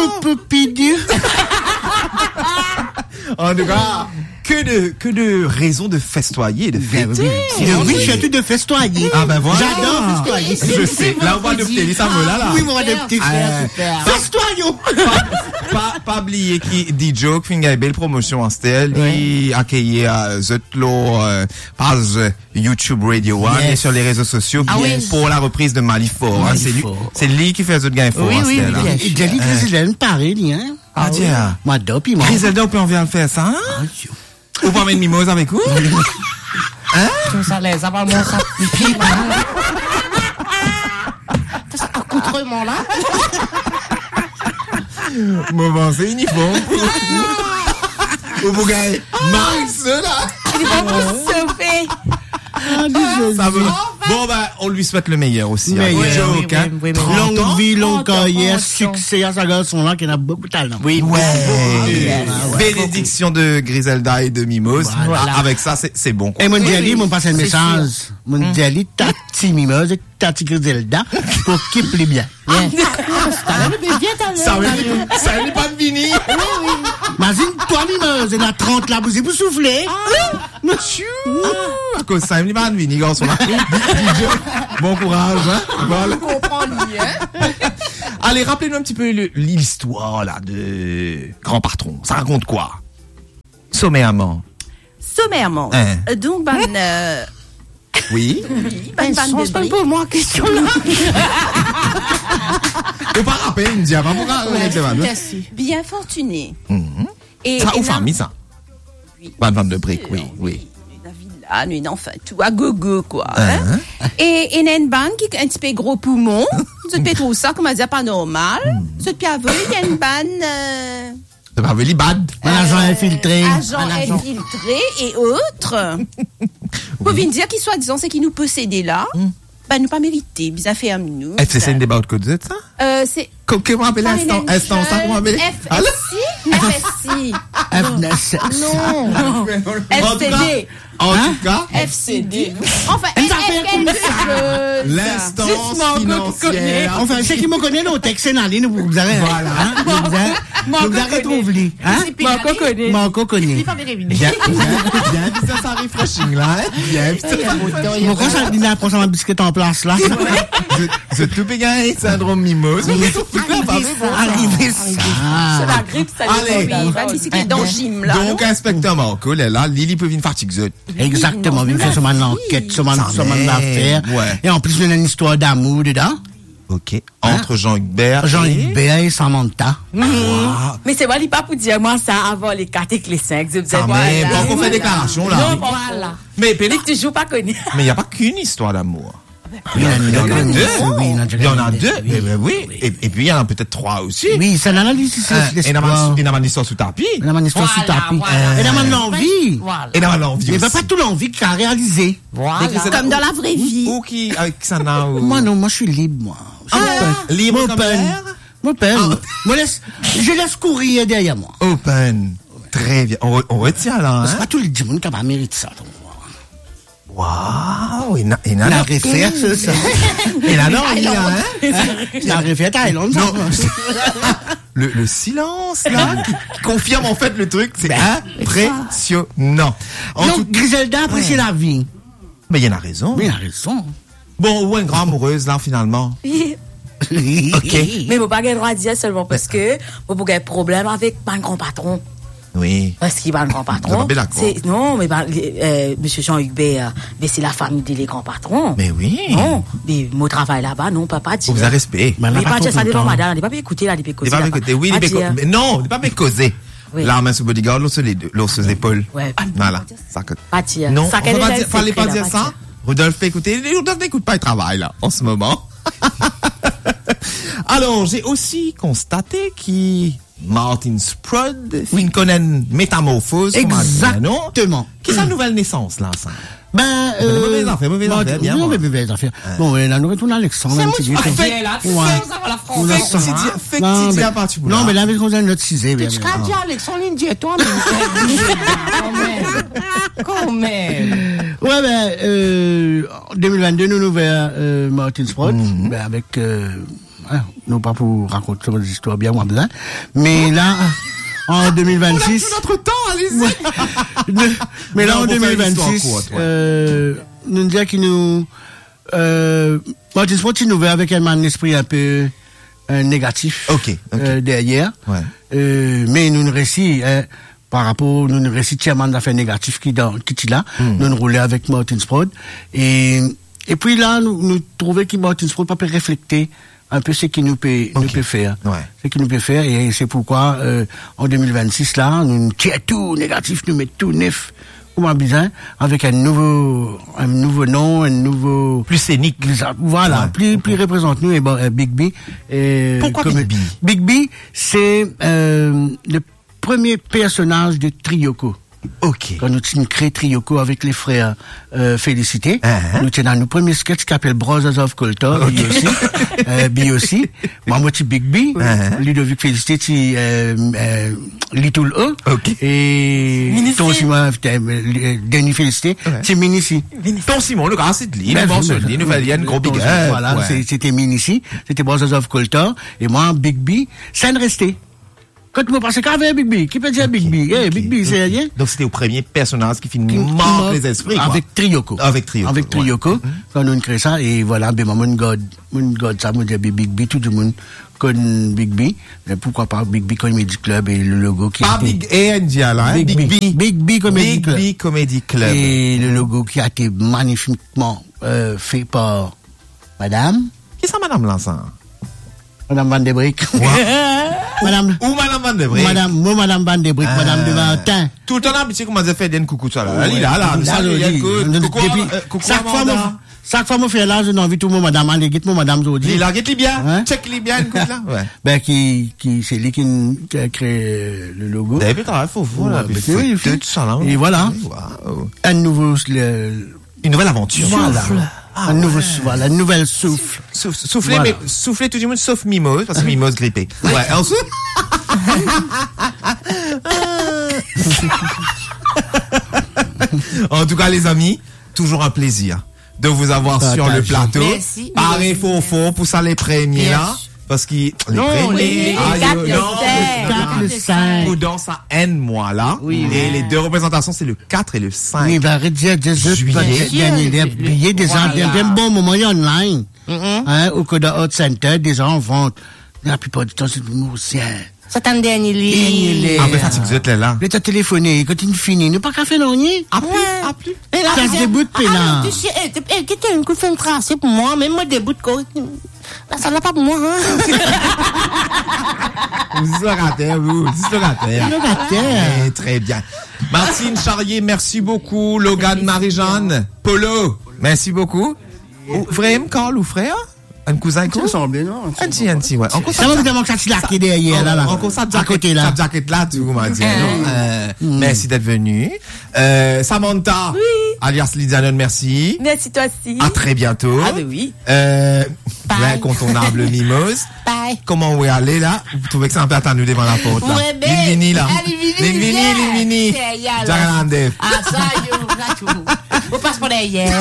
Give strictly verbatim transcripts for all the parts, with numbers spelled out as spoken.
Poupidou. En tout cas, que de, que de raisons de festoyer, de fêter. Oui, oui, je suis tout de festoyer. Ah ben voilà. J'adore festoyer. Je sais. Là, on va adopter ça me là, là. Oui, on va adopter ça. Festoyons. Pas, pas oublier qui dit joke, fin une belle promotion en style, il accueillit à Zotlo, euh, page YouTube Radio One et sur les réseaux sociaux pour la reprise de Malifort. C'est lui, c'est lui qui fait Zot Gain Fort. Oui, oui, oui. Il a dit Griselda, pareil, hein. Ah, tiens. Moi, dopi, moi. Griselda, on peut en venir faire ça, hein? Ou pas mettre mimosa avec vous? Hein? Tout ça, les avallements, ça pipi, c'est ça, accoutrement, là. Bon, c'est uniforme. Ou vous gagnez Max, là. Il va vous sauver. Ça veut... Bon, bah, on lui souhaite le meilleur aussi. Meilleur, hein. oui, oui, oui, oui. Longue vie, longue carrière, succès à sa garçon-là qui a beaucoup de talent. Oui, ouais. Bénédiction de Griselda et de Mimose. Voilà. Avec ça, c'est, c'est bon. Et mon diali, mon passe un message. Mon diali, tati Mimose et tati Griselda pour qu'il plaît bien. Ça n'est pas de vini. Imagine, toi, Mimose, il y a trente là, vous soufflez. Monsieur. À cause de ça, il n'y a pas de vini, garçon. Bon courage, hein. Voilà. Allez, rappelez-nous un petit peu le, l'histoire, là, de Grand Patron. Ça raconte quoi? Sommairement. Sommairement. Hein? Euh, donc, ben, euh... oui. Oui, ben, ben, Je pas pour moi, question là. Faut pas rappeler, il me dit avant pour bien fortuné. Mm-hmm. Et, ça, et aux familles, ça. Oui. Pas de vente de briques, oui, oui. La villa, une enfin, tout à gogo, quoi. Hein? Uh-huh. Et, et il y a une banque qui a un petit peu gros poumon. Je peux trouver ça, comme on dit, pas normal. Je peux avoir, il y a une banne, euh... C'est pas veli bad. Un agent infiltré. Agent infiltré et autres. Pour venir dire qu'il soit disant, c'est qu'il nous possédait là. Mm. Ben, nous pas mérité. Bien fait à nous. Est-ce que c'est une débat de code Z, ça? Euh, c'est. Comment on appelle l'instant? Instant, ça, comment on appelle? F S I? F S I. F S I. Non. F C D. En tout cas. F C D. Enfin, quelque chose. L'instance financière. Enfin, ceux qui me connaissent, nos textes, c'est Naline, vous avez. Voilà. Vous avez retrouvé. Hein? Manco connaît. Manco connaît. Il pas vérifié. Bien, bien, ça, ça refreshing, là, hein? Bien, putain. Bon, quand ça dit là, prends ça ma biscuit en place, là. Je tout pégain, syndrome mimose. Arrivé ça. C'est la grippe, ça Allez. La bicyclette dans le gym, là. Donc, inspecteur Marco, là, Lily peut venir fatiguer. Exactement, il fait son enquête, son affaire. Et en plus, il y a une histoire d'amour dedans. Ok. Entre Jean-Hubert. Jean-Hubert et Samantha. Mais c'est moi, il pas pour dire moi ça avant les quatre et les cinq. Je ah, mais bon, qu'on fait déclaration, là. Non, voilà. Mais, Pélic, tu joues pas connu. Mais il n'y a pas qu'une histoire d'amour. Il y en a deux. Il y en a deux. Oui. Et puis, il y en a peut-être trois aussi. Oui, c'est l'analyse. Et il y en a une histoire sous tapis. Il y en a une histoire sous tapis. Et il y en a l'envie. Et il y en a l'envie. Mais pas tout l'envie qu'il a réalisé. Comme dans la vraie vie. Ou qui, avec Sana ou... Moi, non, moi, je suis libre, moi. Libre comme l'air? Open. Moi, laisse, je laisse courir derrière moi. Open. Très bien. On, on retient là. Hein? C'est pas tout le monde qui va mériter ça. Waouh, il a, il a la réfère, c'est ça. Il a l'envie, hein? La réfère Thaïlande, ça. Le, le silence, là, qui, qui confirme en fait le truc, c'est ben, impressionnant. En Donc, tout... Griselda apprécie la vie. Mais il y en a raison. Mais il a raison. Bon, ou une grande amoureuse, là, finalement. Ok. Mais mon pas le droit de dire seulement parce que, mon pas un problème avec mon grand patron. Oui. Parce qu'il va le grand patron. C'est, non, mais bah, euh, monsieur Jean-Hubert, mais c'est la famille des grands patrons. Mais oui. Non, mais mon travail là-bas, non, papa dit. Vous avez respect. Mais pas dire ça devant madame, il n'est pas bien écouté là, il n'est pas écouté. Il n'est pas écouté, oui, il n'est pas écouté. Non, il n'est pas bien causé. La main sous bodyguard, l'autre sur les épaules. Ouais. Voilà. Ça pas dire. Non, il ne fallait pas dire ça. Rodolphe, écoutez, Rodolphe n'écoute pas le travail là, en ce moment. Alors, j'ai aussi constaté qu'il Martin Sprod, oui. Finkonen Métamorphose. Exactement. Qui est sa nouvelle naissance, là, ça? Ben, euh. Mauvaise affaire, mauvaise affaire, bien. Non, mais mauvaise affaire. Bon, là, nous retournons à Alexandre. C'est moi qui fais là. Ouais. Fais que tu dis à partir pour là. Non, mais là, on a notre cisé, bien. Tu as dit Alexandre, il dit, toi, quand même. Quand même. Ouais, ben, euh, en deux mille vingt-deux, nous nous vers, euh, Martin Sprod, ben, avec, euh, hein, non pas pour raconter des histoires bien moins bien, mais là, en deux mille vingt-six. On a tout notre temps, allez-y. Mais là, en deux mille vingt-six, euh, nous dire qu'il nous, euh, Martin Sport, il nous veut avec un esprit un peu, euh, négatif. Ok, okay. Euh, derrière. Ouais. Euh, mais nous, nous récit, hein, par rapport, nous, nous récit chairman d'affaires négatifs qui dans, qui est là. Mm. Nous, nous roulons avec Martin Sport. Et, et puis là, nous, nous trouvons que Martin Sport peut refléter un peu ce qu'il nous peut, okay. nous peut faire. Ouais. Ce qu'il nous peut faire. Et c'est pourquoi, euh, en deux mille vingt-six, là, nous tirons tout négatif, nous mettons tout neuf, comme un bizarre, avec un nouveau, un nouveau nom, un nouveau. Plus scénique. Voilà. Ouais. Plus, plus représente nous, et bon, euh, Big B. Et, pourquoi comme, Big B? Big B, c'est, euh, le premier personnage de Triyoko. Ok. Quand nous avons créé Triyoko avec les frères euh, Félicité, uh-huh. nous tenons nos premiers sketchs qui s'appelle Brothers of Culture, okay. lui aussi, euh, B aussi. Moi, moi, c'est Big B, uh-huh. Ludovic Félicité, c'est euh, euh, Little E, okay. et ton Simon, euh, Denis Félicité, ouais. c'est Minici. Ton Simon, le gars, c'est de l'île, bon, c'est de l'île, il y a une gros big up. Voilà, ouais. C'était Minici, c'était Brothers of Culture, et moi, Big B, ça ne restait. Quand tu me passes qu'avec Big B, qui peut dire okay, Big B? Eh, okay, Big B, c'est rien. Donc c'était au premier personnage qui finit mort les esprits, quoi. Avec Triyoko. Avec Triyoko. Avec Triyoko. Ouais. Quand on crée ça, et voilà, ben, mon God, mon God, ça, mon dit Big B, tout le monde connaît Big B. Mais pourquoi pas Big B Comedy Club et le logo qui pas a été. Big A N G, là, hein? Big, Big B. Big B Comedy Club. Big B Comedy Club. Et le logo qui a été magnifiquement, euh, fait par Madame. Qui ça, Madame Lançon? Madame Van de Brick. Madame. Ou Madame Van de Brick. Madame, moi, Madame Van de Brick, ah. Madame de Martin. Tout le temps, habitué, comment ça fait d'un coucou, ça, là. Elle est là, là. Salut, coucou, coucou, chaque fois, chaque fois, moi, fais là, j'ai envie tout le monde, Madame, allez, guette-moi, Madame Zodi. Il a guette bien. Check les bien, écoute, là. Ouais. Ben, qui, qui, c'est lui qui a créé le logo. David, il faut, voilà. Oui, tout ça, là. Et voilà. Un nouveau, une nouvelle aventure. Voilà. Ah, un ouais. nouveau, voilà, une nouvelle souffle. Souffle, souffler, voilà. Mais souffler tout du monde, sauf Mimose, parce que Mimose grippée. Ouais, ensuite. En tout cas, les amis, toujours un plaisir de vous avoir ah, sur le plateau. Merci. Pareil, faux, faux, pour ça les premiers, là. Parce qu'ils, les non, premiers, les, les, ah, les quatre, le quatre, le cinq. Ou dans ça N mois, là. Oui, et les deux représentations, c'est le quatre et le cinq. Oui, bah, arrête de dire, juillet. Il y a des gens, des bons moments online. Hein, au Coda Hot Center, des gens en vente. La plupart du temps, c'est du ancien. Ça t'en dernier lit. Ah, mais fatigue, vous êtes là, là. Mais t'as téléphoné, quand il finit, nous pas qu'à faire rien. Ah, plus, ah, plus. Ça se déboute, pénal. Tu sais, qui t'a une coup de fin tracé pour moi, même moi, déboute, quoi. Là, ça n'a pas pour moi, hein. Vous êtes locataire, vous. Vous êtes locataire. Locataire. Très bien. Martine Charrier, merci beaucoup. Logan, Marie-Jeanne. Polo, merci beaucoup. Frère, Carl ou frère? Un cousin quoi? Ça semble, non? Un petit, un petit, ouais. Ça va évidemment que ça t'y laqué derrière, là, là. Encore ça, jacket, là. Ça, jacket là, tu m'as dit, non? Merci d'être venu. Euh, Samantha. Oui. Alias Lydia Nunn, merci. Merci toi aussi. À très bientôt. Ah, ben oui. Euh, l'incontournable Mimose. Bye. Comment vous allez, là? Vous trouvez que c'est un peu attendu devant la porte, là? Ouais, ben. L'invini, là. L'invini, l'invini. Jagalande. Ah, ça, yo, là, tout. Vous passez pour derrière.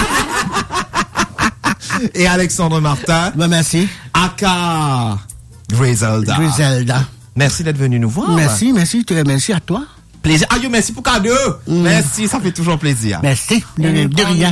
Et Alexandre Martin. Ben, merci. Aka Griselda. Griselda. Merci d'être venu nous voir. Merci, merci. Je te remercie à toi. Plaisir. Ah, yo, merci pour cadeau. Mm. Merci, ça fait toujours plaisir. Merci. De, de, de rien.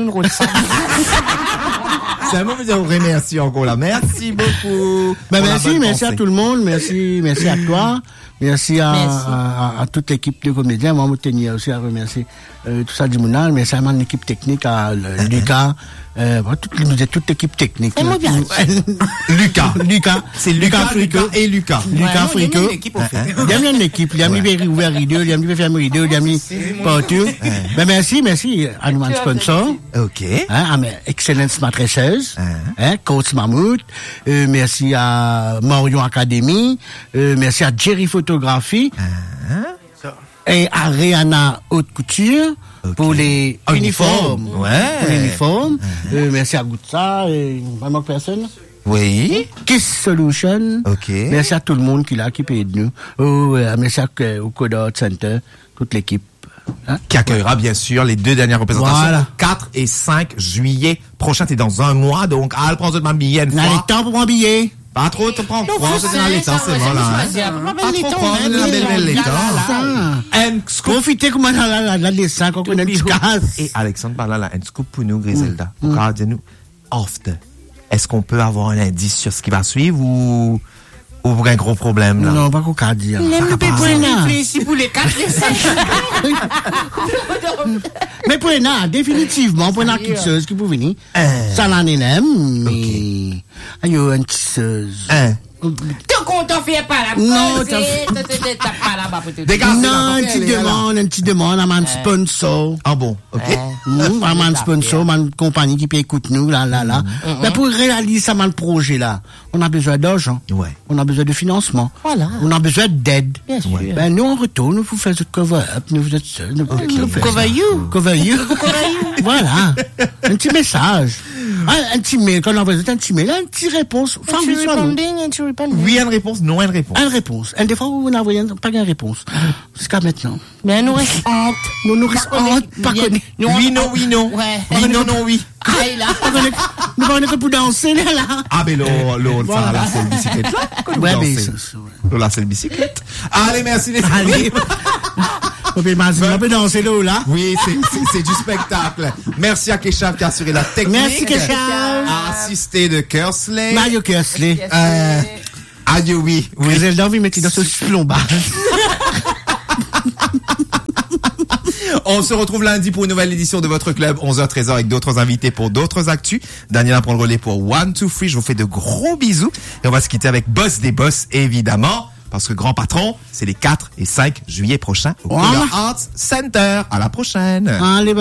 C'est un moment de vous remercier encore là. Merci beaucoup. Ben, merci, merci pensée. À tout le monde. Merci, merci à toi. Merci à, merci. à, à, à toute l'équipe de comédiens. Moi, je tenais aussi à remercier euh, tout ça du Mounal, mais c'est vraiment l'équipe technique, à euh, Lucas, euh, toute, toute l'équipe technique. C'est moi bien. Lucas. Lucas. C'est Lucas, Lucas et Lucas. Lucas Frico. Il y a une équipe. Il y a mis ouvert rideau, il y a mis fermé rideau, il y a mis partout. Ben, merci, merci à nos sponsors. OK. Hein, à mes excellentes maîtresses. Hein, Coach Mammouth. Euh, merci à Marion Academy. Euh, merci à Jerry Photographie. Uh-huh. Et à Rihanna Haute Couture. Okay. Pour les oh, uniformes. Ouais. Pour les uniformes. Uh-huh. Euh, merci à Goutsa et vraiment personne. Oui. Kiss Solution. OK. Merci à tout le monde qui l'a, qui paye de nous. Oh, euh, merci à, au Coda Hot Center, toute l'équipe. Hein? Qui accueillera bien sûr les deux dernières représentations. Voilà. quatre et cinq juillet prochain. T'es dans un mois, donc à prendre de ma billet une On a fois. le temps pour un billet. Pas trop, tu prends Non, quoi, faut c'est dans les ça, temps, ça, c'est ouais, bon, là. ça, hein. c'est pas Pas mal les trop temps, prendre, hein, la belle, belle, les là, temps. là, Un scoop. Profitez comme on a la, la, la dessin, qu'on connaît une petite casse. Et Alexandre parle là, un scoop pour nous, Griselda. Regardez-nous, after. Est-ce qu'on peut avoir un indice sur ce qui va suivre ou, ou vous avez un gros problème, là? Non, pas qu'on qu'à dire. L'aime le Pas pour capable. les réfléchir pour les quatre et cinq. Mais pour les nains, définitivement, pour les nains quitteuse qui pour venir, ça n'en est même, mais, aïe, une tisseuse. Hein? T'es content, fais pas la Non, cause, t'as- t'as t'as pas là-bas pour te Dégage, c'est là, Non, une parce petite qu'elle est là. demande, une petite demande à man sponsor. Ah bon, ok. Mmh, à man sponsor, man compagnie qui peut écouter nous, là, là, là. Mais pour réaliser ça, man projet, là, on a besoin d'argent. Ouais. On a besoin de financement. Voilà. On a besoin d'aide. Bien sûr. Ben, nous, en retour, nous vous faites ce cover-up, nous vous êtes seuls. Nous, nous faites Cover ça. you. Cover you. Voilà. Un petit message. Un, un petit mail, quand on envoie un petit mail, un petit réponse. Enfin, Tu oui, soit nous. réponding, tu réponding. Oui, une réponse, non, une réponse. Une réponse. Un des fois, vous n'envoyez pas une réponse. Jusqu'à maintenant. Mais nous reste honte. Nous nous restons pas connus. Oui, non, oui, non. Ouais. Oui, non, non, oui. Aïe là. Nous parlons que pour danser, là, là. Ah, ben, l'eau, l'eau, ça, Voilà. là, c'est le bicyclette, là. que vous Ouais, dansez. mais ça, ça, ouais. L'eau, là, c'est le bicyclette. Allez, merci les Allez. amis. On peut imaginer, on peut danser là, là. Oui, c'est, c'est, c'est du spectacle. Merci à Keshav qui a assuré la technique. Merci, Keshav. Assisté de Kersley. Mario Kersley. Euh, adieu, oui. Oui. Griselda, vous mettez dans ce plombage. On se retrouve lundi pour une nouvelle édition de votre club, onze heures treize heures avec d'autres invités pour d'autres actus. Daniela prend le relais pour One, Two, Free. Je vous fais de gros bisous. Et on va se quitter avec Boss des Boss, évidemment. Parce que grand patron, c'est les quatre et cinq juillet prochains au Voilà. Color Arts Center. À la prochaine. Allez,